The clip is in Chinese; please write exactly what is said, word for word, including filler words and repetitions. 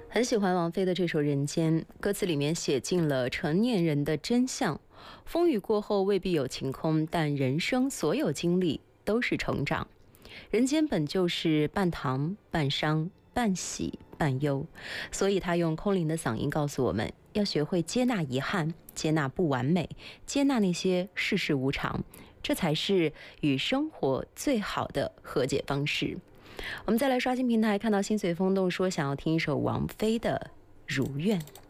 很喜欢王菲的这首《人间》，歌词里面写尽了成年人的真相。风雨过后未必有晴空，但人生所有经历都是成长。人间本就是半糖半伤半喜半忧，所以他用空灵的嗓音告诉我们，要学会接纳遗憾，接纳不完美，接纳那些世事无常，这才是与生活最好的和解方式。我们再来刷新平台，看到心随风动说想要听一首王菲的《如愿》。